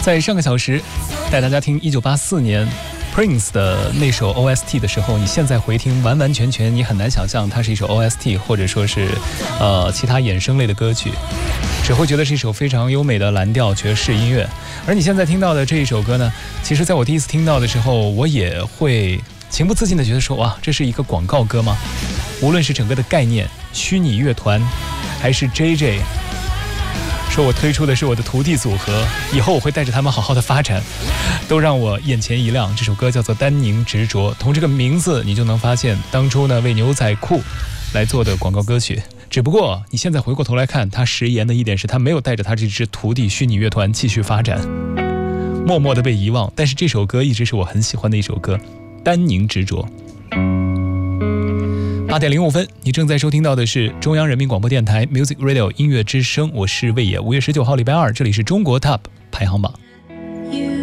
在上个小时带大家听1984年 Prince 的那首 OST 的时候，你现在回听完完全全你很难想象它是一首 OST 或者说是其他衍生类的歌曲，只会觉得是一首非常优美的蓝调爵士音乐。而你现在听到的这一首歌呢，其实在我第一次听到的时候，我也会情不自禁地觉得说，哇，这是一个广告歌吗？无论是整个的概念，虚拟乐团，还是 JJ 说我推出的是我的徒弟组合，以后我会带着他们好好的发展，都让我眼前一亮。这首歌叫做《丹宁执着》，从这个名字你就能发现当初呢为牛仔裤来做的广告歌曲。只不过你现在回过头来看，他食言的一点是他没有带着他这支徒弟虚拟乐团继续发展，默默的被遗忘。但是这首歌一直是我很喜欢的一首歌，《丹宁执着》。8点05分，你正在收听到的是中央人民广播电台 Music Radio 音乐之声，我是魏野。5月19号礼拜二，这里是中国 Top 排行榜。